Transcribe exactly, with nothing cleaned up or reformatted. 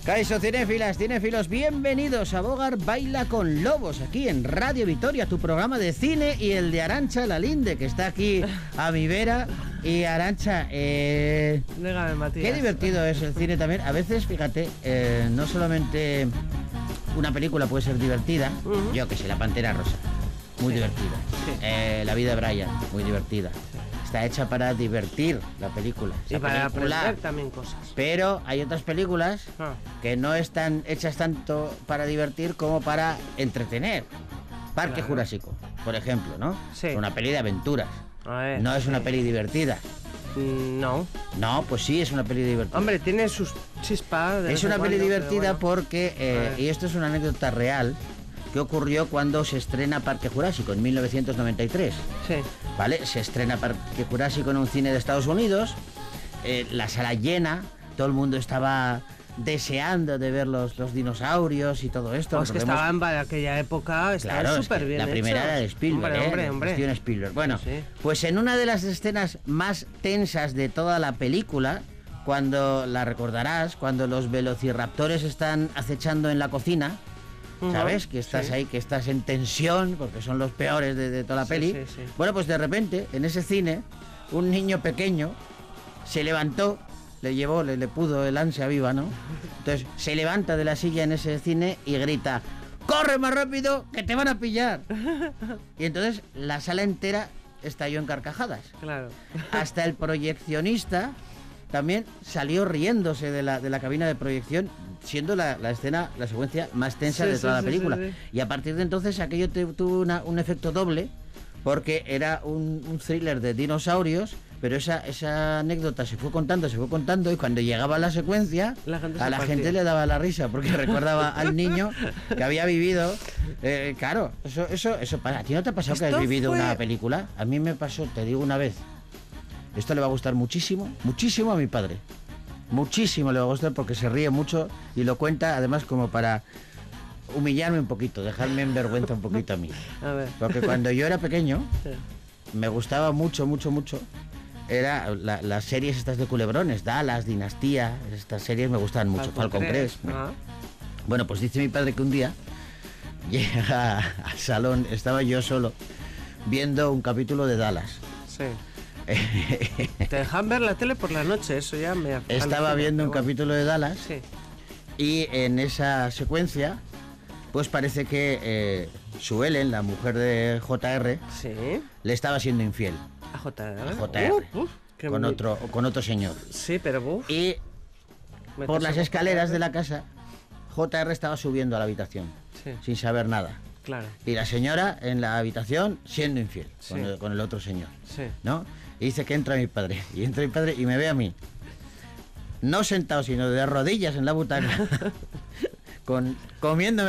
Caixo cinéfilas, cinéfilos, bienvenidos a Bogar Baila con Lobos, aquí en Radio Vitoria, tu programa de cine y el de Arantxa Lalinde, que está aquí a mi vera. Y Arantxa, eh, Dígame, Matías. qué divertido es el cine también. A veces, fíjate, eh, no solamente una película puede ser divertida, uh-huh. yo que sé, La Pantera Rosa, muy sí. divertida. Sí. Eh, La vida de Brian, muy divertida. Sí. Está hecha para divertir la película. Y para película, aprender también cosas. Pero hay otras películas ah. que no están hechas tanto para divertir como para entretener. Parque claro. Jurásico, por ejemplo, ¿no? Sí. Una peli de aventuras. Ver, no es sí. una peli divertida. No. No, pues sí, es una peli divertida. Hombre, tiene sus chispas. Es una peli cuando, divertida bueno. porque, eh, y esto es una anécdota real, que ocurrió cuando se estrena Parque Jurásico en mil novecientos noventa y tres. Sí. ¿Vale? Se estrena Parque Jurásico en un cine de Estados Unidos, eh, la sala llena, todo el mundo estaba deseando de ver los, los dinosaurios y todo esto. Pues que estaba en aquella época, estaba claro, súper es que bien la primera hecho. era de Spielberg, hombre, ¿eh? hombre, hombre. Steven Spielberg. Bueno, sí, sí. pues en una de las escenas más tensas de toda la película, cuando la recordarás, cuando los velociraptores están acechando en la cocina, ¿sabes? Que estás sí. ahí, que estás en tensión, porque son los peores de, de toda la sí, peli. Sí, sí. Bueno, pues de repente, en ese cine, un niño pequeño se levantó, le llevó, le, le pudo el ansia viva, ¿no? Entonces, se levanta de la silla en ese cine y grita: ¡corre más rápido, que te van a pillar! Y entonces, la sala entera estalló en carcajadas. Claro. Hasta el proyeccionista también salió riéndose de la, de la cabina de proyección, siendo la, la escena, la secuencia más tensa sí, de toda sí, la película. Sí, sí. Y a partir de entonces aquello te, tuvo una, un efecto doble, porque era un, un thriller de dinosaurios, pero esa, esa anécdota se fue contando, se fue contando, y cuando llegaba la secuencia, la a la gente le daba la risa, porque recordaba al niño que había vivido. Eh, claro, eso, eso, eso pasa. ¿A ti no te ha pasado que has vivido fue... una película? A mí me pasó, te digo una vez. Esto le va a gustar muchísimo, muchísimo a mi padre. Muchísimo le va a gustar porque se ríe mucho y lo cuenta además como para humillarme un poquito, dejarme en vergüenza un poquito a mí. A ver. Porque cuando yo era pequeño, sí. me gustaba mucho, mucho, mucho. Era la, las series estas de culebrones, Dallas, Dinastía, estas series me gustaban mucho. Falcon Crest. Ah. Bueno, pues dice mi padre que un día llega al salón, estaba yo solo, viendo un capítulo de Dallas. Sí. Te dejan ver la tele por la noche, eso ya me... Estaba viendo un bueno. capítulo de Dallas sí. y en esa secuencia pues parece que eh, Sue Ellen, la mujer de J R, sí. le estaba siendo infiel. ¿A J R? A J R. Uh, uh, con, me... otro, con otro señor. Sí, pero... Uh, y por las escaleras de la casa, J R estaba subiendo a la habitación, sí. sin saber nada. Claro. Y la señora en la habitación siendo infiel sí. con, el, con el otro señor. Sí. ¿No? Y dice que entra mi padre. Y entra mi padre y me ve a mí. No sentado, sino de rodillas en la butaca. con, comiéndome